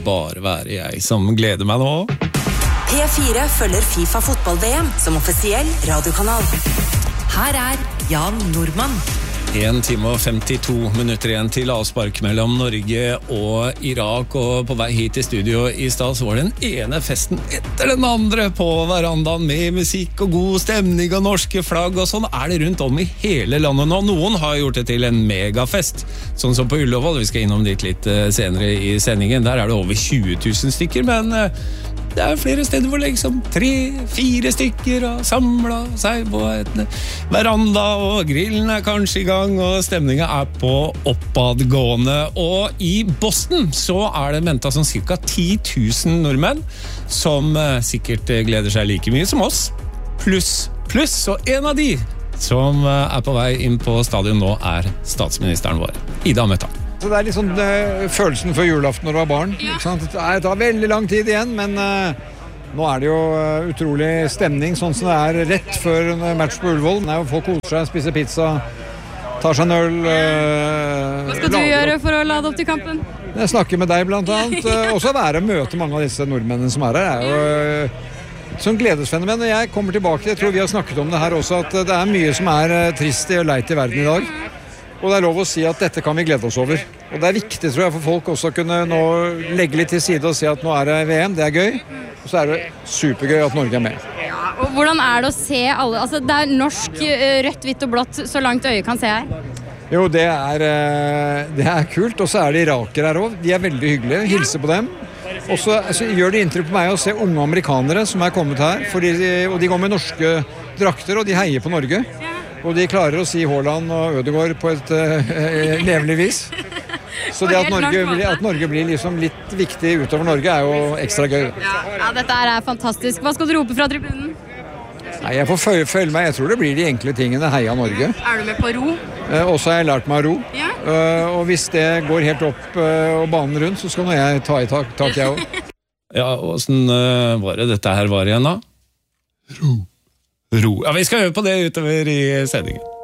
bare være jeg som gleder meg nå. P4 følger FIFA fotball-VM som offisiell radiokanal. Her Jan Nordmann. 1 time og 52 minutter igjen til avspark mellom Norge og Irak, og på vei hit til studio i stad så var det den ene festen etter den andre på verandaen med musikk og god stemning og norske flagg, og sånn det rundt om i hele landet nå. Noen har gjort det til en megafest, sånn som på Ullevål. Vi skal innom dit litt senere i sendingen. Der det over 20 000 stykker, men det flere steder hvor liksom 3-4 stykker har samlet seg på et veranda, og grillen kanskje i gang, og stemningen på oppadgående. Og i Boston så det ventet som cirka 10 000 nordmenn, som sikkert gleder seg like mye som oss. Pluss, og en av de som på vei inn på stadion nå statsministeren vår, Ida Møtta. Så det litt sånn følelsen før julaften når du var barn. Ikke sant? Det tar veldig lang tid igjen, men nå det jo utrolig stemning, sånn som det rett før en match på Ullevål. Folk koser seg, spiser pizza, tar seg en øl. Hva skal du gjøre for å lade opp til kampen? Jeg snakker med deg blant annet. Også møte mange av disse nordmennene som her. Det jo sånn gledesfenomen. Jeg kommer tilbake, jeg tror vi har snakket om det her også, at det mye som trist og leit i verden i dag. Og det lov å si at dette kan vi glede oss over. Og det viktig, tror jeg, for folk også å kunne nå legge litt til side og si at nå det VM, det gøy. Og så det supergøy at Norge med. Ja, og hvordan det å se alle? Altså, det norsk, rødt, hvitt og blått, så langt øyet kan se her. Jo, det kult. Og så det irakere her også. De veldig hyggelige. Hilser på dem. Og så gjør det inntrykk på meg å se unge amerikanere som kommet her. Og de går med norske drakter, og de heier på Norge. Og de klarer å si Haaland og Ødegaard på et levelig vis. Så det at Norge blir liksom litt viktig utover Norge jo ekstra gøy. Ja, dette fantastisk. Hva skal du rope fra tribunen? Nei, jeg får følge meg. Jeg tror det blir de enkle tingene. Heia Norge. Du med på ro? Også har jeg lært meg å ro. Ja. Og hvis det går helt opp og banen rundt, så skal nå jeg ta i tak jeg også. Ja, hvordan var det dette her var igjen da? Ro. Ja, vi skal øve på det utover i sendingen.